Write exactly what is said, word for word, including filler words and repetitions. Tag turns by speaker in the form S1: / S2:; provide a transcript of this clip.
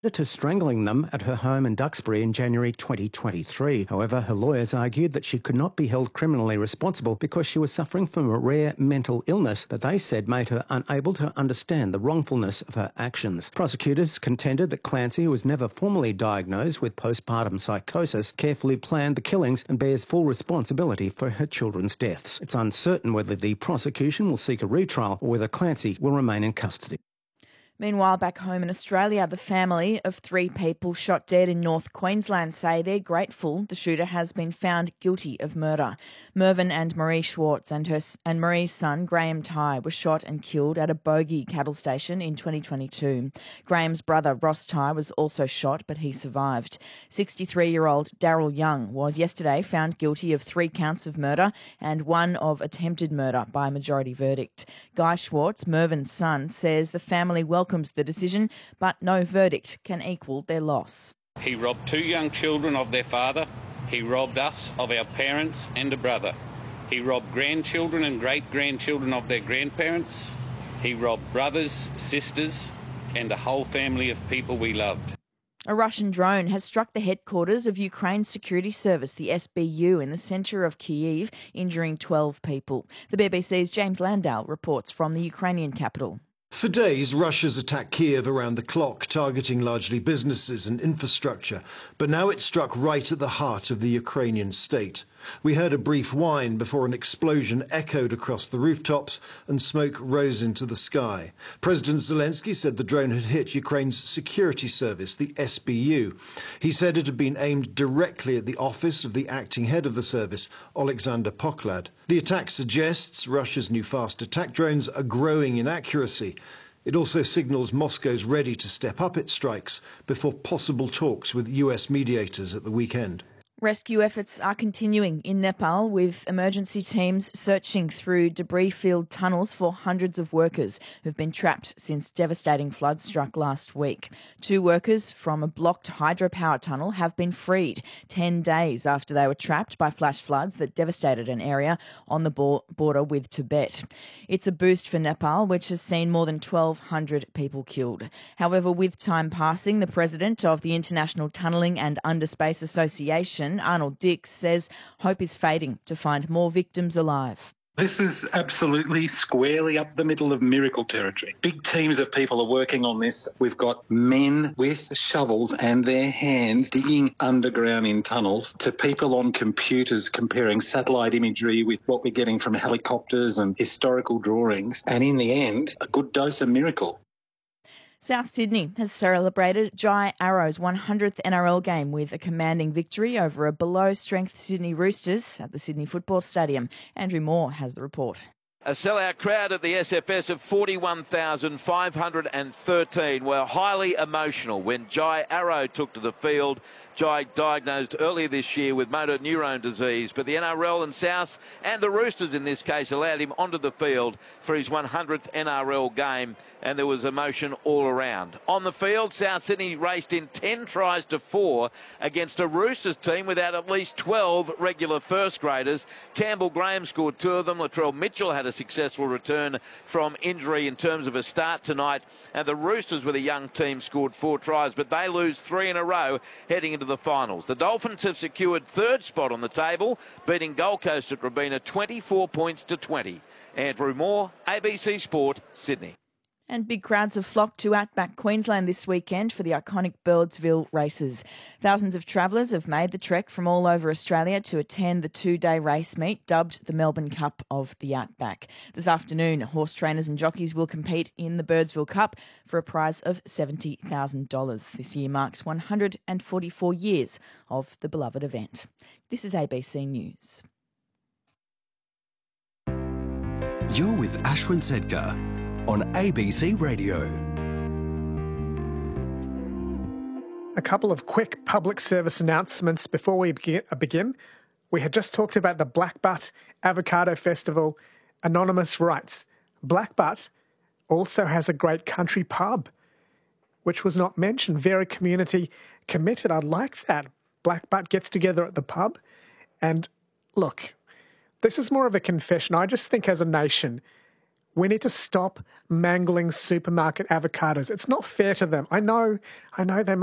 S1: to strangling them at her home in Duxbury in January twenty twenty-three. However, her lawyers argued that she could not be held criminally responsible because she was suffering from a rare mental illness that they said made her unable to understand the wrongfulness of her actions. Prosecutors contended that Clancy, who was never formally diagnosed with postpartum psychosis, carefully planned the killings and bears full responsibility for her children's deaths. It's uncertain whether the prosecution will seek a retrial or whether Clancy will remain in custody.
S2: Meanwhile, back home in Australia, the family of three people shot dead in North Queensland say they're grateful the shooter has been found guilty of murder. Mervyn and Marie Schwartz and her and Marie's son, Graham Tighe, were shot and killed at a bogey cattle station in twenty twenty-two. Graham's brother, Ross Tighe, was also shot, but he survived. sixty-three-year-old Daryl Young was yesterday found guilty of three counts of murder and one of attempted murder by majority verdict. Guy Schwartz, Mervyn's son, says the family welcomes the decision, but no verdict can equal their loss.
S3: He robbed two young children of their father. He robbed us of our parents and a brother. He robbed grandchildren and great-grandchildren of their grandparents. He robbed brothers, sisters, and a whole family of people we loved.
S2: A Russian drone has struck the headquarters of Ukraine's security service, the S B U, in the centre of Kyiv, injuring twelve people. The B B C's James Landau reports from the Ukrainian capital.
S4: For days, Russia's attacked Kiev around the clock, targeting largely businesses and infrastructure. But now it struck right at the heart of the Ukrainian state. We heard a brief whine before an explosion echoed across the rooftops and smoke rose into the sky. President Zelensky said the drone had hit Ukraine's security service, the S B U. He said it had been aimed directly at the office of the acting head of the service, Alexander Poklad. The attack suggests Russia's new fast attack drones are growing in accuracy. It also signals Moscow's ready to step up its strikes before possible talks with U S mediators at the weekend.
S2: Rescue efforts are continuing in Nepal, with emergency teams searching through debris-filled tunnels for hundreds of workers who've been trapped since devastating floods struck last week. Two workers from a blocked hydropower tunnel have been freed ten days after they were trapped by flash floods that devastated an area on the border with Tibet. It's a boost for Nepal, which has seen more than twelve hundred people killed. However, with time passing, the president of the International Tunnelling and Underspace Association, Arnold Dix, says hope is fading to find more victims alive.
S5: This is absolutely squarely up the middle of miracle territory. Big teams of people are working on this. We've got men with shovels and their hands digging underground in tunnels, to people on computers comparing satellite imagery with what we're getting from helicopters and historical drawings. And in the end, a good dose of miracle.
S2: South Sydney has celebrated Jai Arrow's one hundredth N R L game with a commanding victory over a below-strength Sydney Roosters at the Sydney Football Stadium. Andrew Moore has the report.
S6: A sellout crowd at the S F S of forty-one thousand five hundred thirteen were highly emotional when Jai Arrow took to the field. Jai diagnosed earlier this year with motor neurone disease, but the N R L and South, and the Roosters in this case, allowed him onto the field for his one hundredth N R L game, and there was emotion all around. On the field, South Sydney raced in ten tries to four against a Roosters team without at least twelve regular first graders. Campbell Graham scored two of them. Latrell Mitchell had a successful return from injury in terms of a start tonight, and the Roosters with a young team scored four tries, but they lose three in a row heading into the finals. The Dolphins have secured third spot on the table, beating Gold Coast at Robina twenty-four points to twenty. Andrew Moore, A B C Sport, Sydney.
S2: And big crowds have flocked to Outback Queensland this weekend for the iconic Birdsville races. Thousands of travellers have made the trek from all over Australia to attend the two-day race meet, dubbed the Melbourne Cup of the Outback. This afternoon, horse trainers and jockeys will compete in the Birdsville Cup for a prize of seventy thousand dollars. This year marks one hundred forty-four years of the beloved event. This is A B C News.
S7: You're with Ashwin Sedkar on A B C Radio.
S8: A couple of quick public service announcements before we begin. We had just talked about the Black Butt Avocado Festival. Anonymous writes, Black Butt also has a great country pub, which was not mentioned. Very community committed. I like that. Black Butt gets together at the pub. And look, this is more of a confession. I just think as a nation, We need to stop mangling supermarket avocados. It's not fair to them. I know, I know they